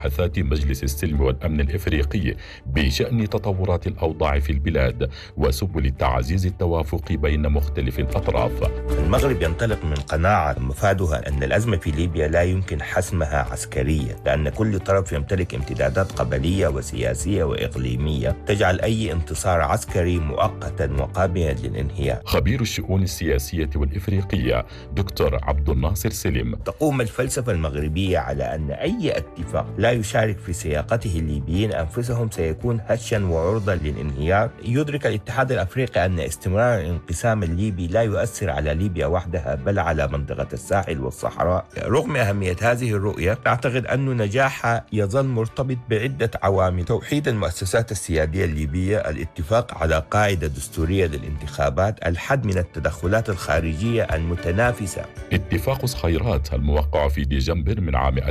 مباحثات مجلس السلم والأمن الإفريقي بشأن تطورات الأوضاع في البلاد وسبل تعزيز التوافق بين مختلف الأطراف. المغرب ينطلق من قناعة مفادها أن الأزمة في ليبيا لا يمكن حسمها عسكريا، لأن كل طرف يمتلك امتدادات قبلية وسياسية وإقليمية تجعل أي انتصار عسكري مؤقتا وقابلا للانهيار. خبير الشؤون السياسية والإفريقية دكتور عبد الناصر سلم: تقوم الفلسفة المغربية على أن أي اتفاق لا يشارك في سياقته الليبيين أنفسهم سيكون هشا وعرضة للانهيار. يدرك الاتحاد الأفريقي أن استمرار الانقسام الليبي لا يؤثر على ليبيا وحدها بل على منطقة الساحل والصحراء. رغم أهمية هذه الرؤية، أعتقد أن نجاحها يظل مرتبط بعدة عوامل: توحيد المؤسسات السيادية الليبية، الاتفاق على قاعدة دستورية للانتخابات، الحد من التدخلات الخارجية المتنافسة. اتفاق صخيرات الموقع في ديسمبر من عام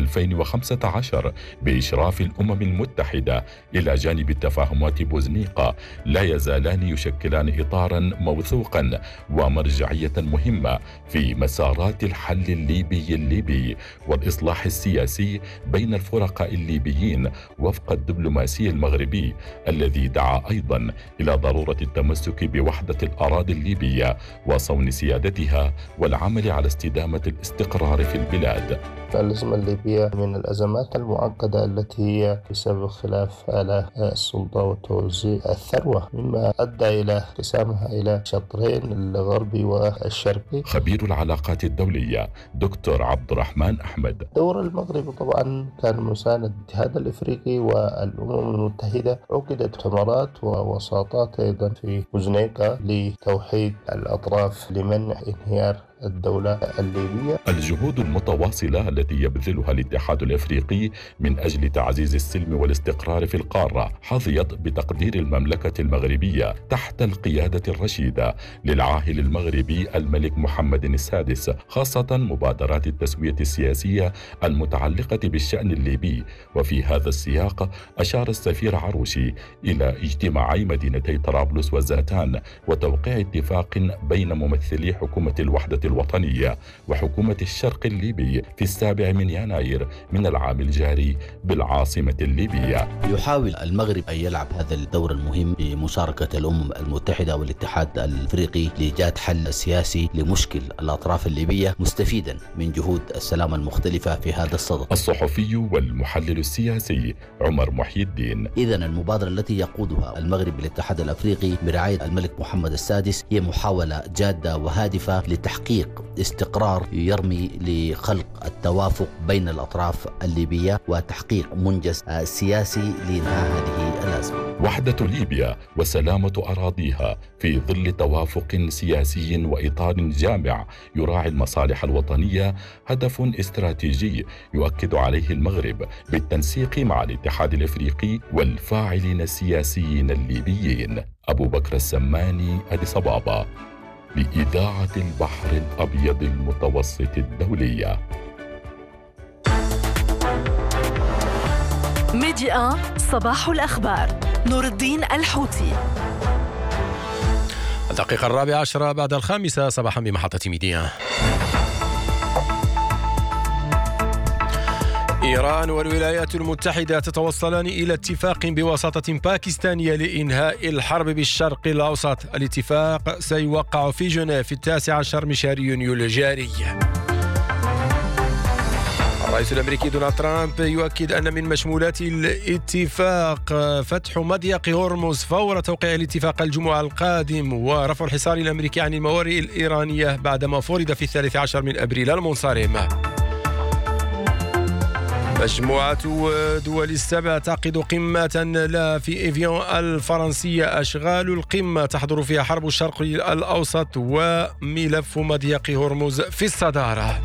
2015 بإشراف الأمم المتحدة إلى جانب التفاهمات بوزنيقة لا يزالان يشكلان إطاراً موثوقاً ومرجعية مهمة في مسارات الحل الليبي والإصلاح السياسي بين الفرقاء الليبيين وفق الدبلوماسي المغربي الذي دعا أيضاً إلى ضرورة التمسك بوحدة الأراضي الليبية وصون سيادتها والعمل على استدامة الاستقرار في البلاد. الأزمة الليبية من الأزمات المعقدة التي هي بسبب خلاف على السلطة وتوزيع الثروة، مما أدى إلى انقسامها إلى شطرين، الغربي والشرقي. خبير العلاقات الدولية دكتور عبد الرحمن أحمد: دور المغرب طبعا كان مساند الاتحاد الإفريقي والأمم المتحدة. عقدت مؤتمرات ووساطات أيضا في بوزنيقة لتوحيد الأطراف لمنع انهيار الدولة الليبية. الجهود المتواصلة التي يبذلها الاتحاد الإفريقي من أجل تعزيز السلم والاستقرار في القارة حظيت بتقدير المملكة المغربية تحت القيادة الرشيدة للعاهل المغربي الملك محمد السادس، خاصة مبادرات التسوية السياسية المتعلقة بالشأن الليبي. وفي هذا السياق أشار السفير عروشي إلى اجتماعي مدينتي طرابلس وزاتان وتوقيع اتفاق بين ممثلي حكومة الوحدة الوطنية وحكومة الشرق الليبي في 7 يناير من العام الجاري بالعاصمة الليبية. يحاول المغرب أن يلعب هذا الدور المهم بمشاركة الأمم المتحدة والاتحاد الأفريقي لإيجاد حل سياسي لمشكل الأطراف الليبية، مستفيدا من جهود السلام المختلفة في هذا الصدد. الصحفي والمحلل السياسي عمر محي الدين: إذن المبادرة التي يقودها المغرب بالاتحاد الأفريقي برعاية الملك محمد السادس هي محاولة جادة وهادفة لتحقيق استقرار يرمي لخلق التوافق بين الأطراف الليبية وتحقيق منجز سياسي لإنهاء هذه الأزمة. وحدة ليبيا وسلامة أراضيها في ظل توافق سياسي وإطار جامع يراعي المصالح الوطنية هدف استراتيجي يؤكد عليه المغرب بالتنسيق مع الاتحاد الإفريقي والفاعلين السياسيين الليبيين. أبو بكر السماني، أديس أبابا، لإذاعة البحر الأبيض المتوسط الدولية. ميديا صباح الأخبار، نور الدين الحوتي. 4:04 بعد 5 صباحا بمحطة ميديا. إيران والولايات المتحدة تتوصلان إلى اتفاق بوساطة باكستانية لإنهاء الحرب بالشرق الأوسط. الاتفاق سيوقع في جنيف في 19 من شهر يونيو الجاري. الرئيس الأمريكي دونالد ترامب يؤكد أن من مشمولات الاتفاق فتح مضيق هرمز فور توقيع الاتفاق الجمعة القادم ورفع الحصار الأمريكي عن الموارد الإيرانية بعدما فرض في 13 من أبريل المنصرم. مجموعة دول السبع تعقد قمة لا في إيفيون الفرنسية. أشغال القمة تحضر فيها حرب الشرق الأوسط وملف مضيق هرمز في الصدارة.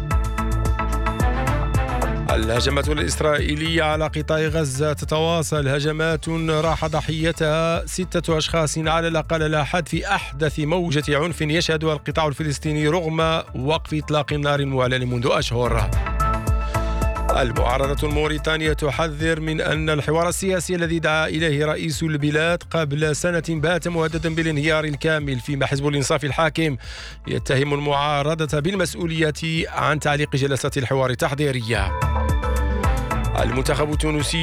الهجمات الإسرائيلية على قطاع غزة تتواصل، هجمات راح ضحيتها 6 أشخاص على الأقل لا حد في أحدث موجة عنف يشهدها القطاع الفلسطيني رغم وقف إطلاق النار المعلن منذ أشهر. المعارضة الموريتانية تحذر من أن الحوار السياسي الذي دعا إليه رئيس البلاد قبل سنة بات مهددا بالانهيار الكامل، فيما حزب الإنصاف الحاكم يتهم المعارضة بالمسؤولية عن تعليق جلسات الحوار التحضيرية. المنتخب التونسي